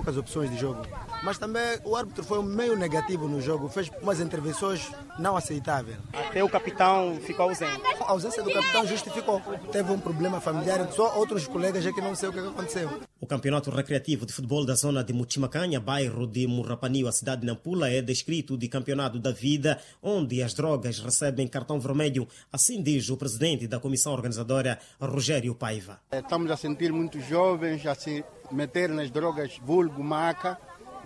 poucas opções de jogo. Mas também o árbitro foi meio negativo no jogo, fez umas intervenções não aceitáveis. Até o capitão ficou ausente. A ausência do capitão justificou. Teve um problema familiar, só outros colegas é que não sei o que aconteceu. O Campeonato Recreativo de Futebol da zona de Mutimacanha, bairro de Murrapanio, a cidade de Nampula, é descrito de campeonato da vida, onde as drogas recebem cartão vermelho. Assim diz o presidente da comissão organizadora, Rogério Paiva. Estamos a sentir muitos jovens a se meter nas drogas vulgo, maca,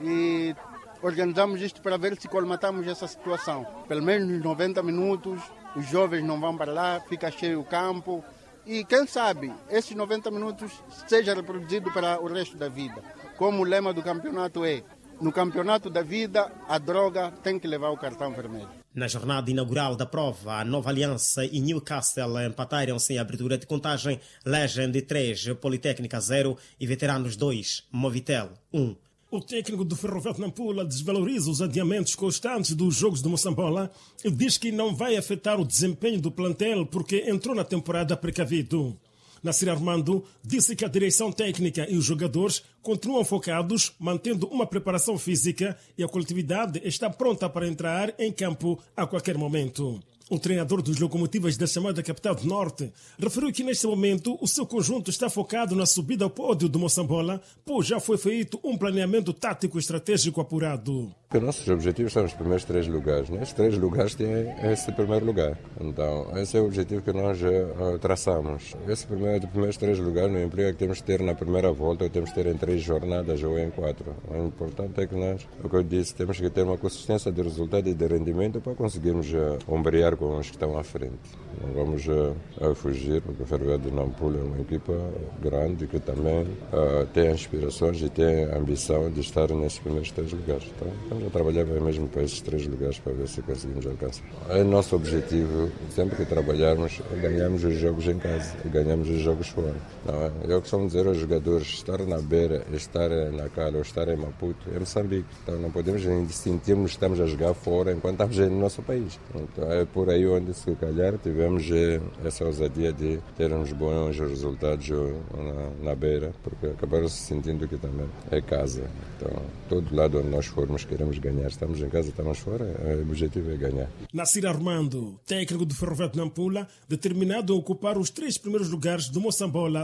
e organizamos isto para ver se colmatamos essa situação. Pelo menos nos 90 minutos, os jovens não vão para lá, fica cheio o campo. E quem sabe, esses 90 minutos seja reproduzido para o resto da vida. Como o lema do campeonato é, no campeonato da vida, a droga tem que levar o cartão vermelho. Na jornada inaugural da prova, a Nova Aliança e Newcastle empataram-se em abertura de contagem. Legend 3, Politécnica 0 e Veteranos 2, Movitel 1. O técnico do Ferroviário de Nampula desvaloriza os adiamentos constantes dos jogos de Moçambola e diz que não vai afetar o desempenho do plantel porque entrou na temporada precavido. Nassir Armando disse que a direção técnica e os jogadores continuam focados, mantendo uma preparação física e a coletividade está pronta para entrar em campo a qualquer momento. O treinador dos Locomotivas da chamada Capital do Norte referiu que neste momento o seu conjunto está focado na subida ao pódio do Moçambola, pois já foi feito um planeamento tático estratégico apurado. Os nossos objetivos são os primeiros 3 lugares. Estes 3 lugares têm esse primeiro lugar. Então, esse é o objetivo que nós traçamos. Esse primeiros 3 lugares não implica que temos que ter na primeira volta ou temos que ter em 3 jornadas ou em 4. O importante é que nós, o que eu disse, temos que ter uma consistência de resultado e de rendimento para conseguirmos ombrear com os que estão à frente. Não vamos fugir, porque o Ferroviário de Nampula é uma equipa grande que também tem aspirações e tem a ambição de estar nesses primeiros 3 lugares. Então, estamos a trabalhar mesmo para esses 3 lugares para ver se conseguimos alcançar. É nosso objetivo, sempre que trabalharmos, ganhamos os jogos em casa e ganhamos os jogos fora. Não é? Eu costumo dizer aos jogadores, estar na Beira, estar na Cala ou estar em Maputo é Moçambique. Então não podemos sentirmos que estamos a jogar fora enquanto estamos no nosso país. Então é por aí onde, se calhar, tivemos essa ousadia de termos bons resultados na Beira, porque acabaram se sentindo que também é casa. Então, todo lado onde nós formos queremos ganhar. Estamos em casa, estamos fora, o objetivo é ganhar. Nassir Armando, técnico do Ferroviário de Nampula, determinado a ocupar os 3 primeiros lugares do Moçambola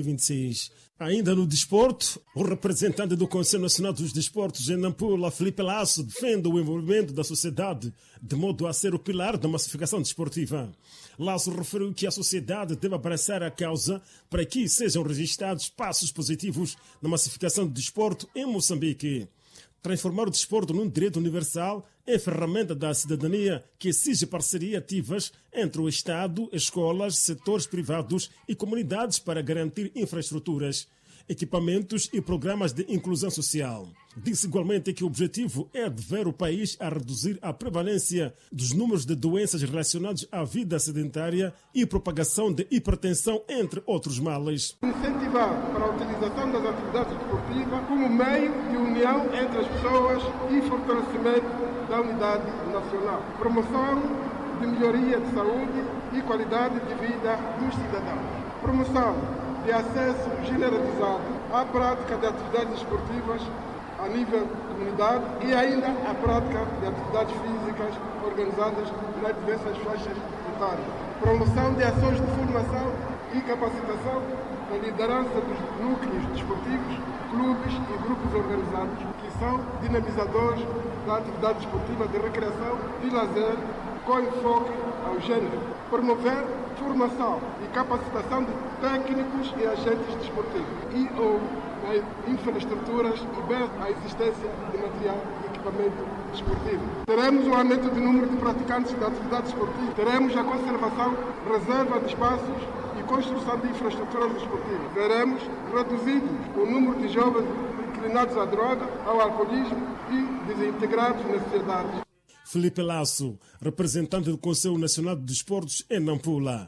2026. Ainda no desporto, o representante do Conselho Nacional dos Desportos em Nampula, Felipe Lasso, defende o envolvimento da sociedade de modo a ser o pilar da massificação desportiva. Lasso referiu que a sociedade deve abraçar a causa para que sejam registrados passos positivos na massificação do desporto em Moçambique. Transformar o desporto num direito universal é ferramenta da cidadania que exige parcerias ativas entre o Estado, escolas, setores privados e comunidades para garantir infraestruturas, equipamentos e programas de inclusão social. Disse igualmente que o objetivo é de ver o país a reduzir a prevalência dos números de doenças relacionadas à vida sedentária e propagação de hipertensão, entre outros males. Incentivar para a utilização das atividades desportivas como meio de união entre as pessoas e fortalecimento da unidade nacional. Promoção de melhoria de saúde e qualidade de vida dos cidadãos. Promoção de acesso generalizado à prática de atividades esportivas a nível de comunidade e ainda à prática de atividades físicas organizadas nas diversas faixas etárias. Promoção de ações de formação e capacitação da liderança dos núcleos desportivos, clubes e grupos organizados, que são dinamizadores da atividade esportiva de recreação e lazer com enfoque ao género. Promover formação e capacitação de técnicos e agentes desportivos e ou infraestruturas e bem a existência de material e equipamento desportivo. Teremos um aumento do número de praticantes da atividade esportiva. Teremos a conservação, reserva de espaços e construção de infraestruturas desportivas. Veremos reduzidos o número de jovens inclinados à droga, ao alcoolismo e desintegrados na sociedade. Felipe Lasso, representante do Conselho Nacional de Desportos em Nampula.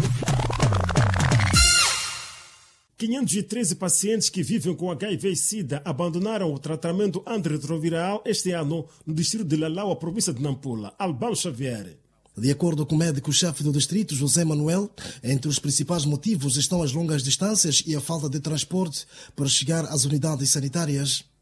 513 pacientes que vivem com HIV e SIDA abandonaram o tratamento antirretroviral este ano no distrito de Lalau, província de Nampula. Albano Xavier. De acordo com o médico-chefe do distrito, José Manuel, entre os principais motivos estão as longas distâncias e a falta de transporte para chegar às unidades sanitárias.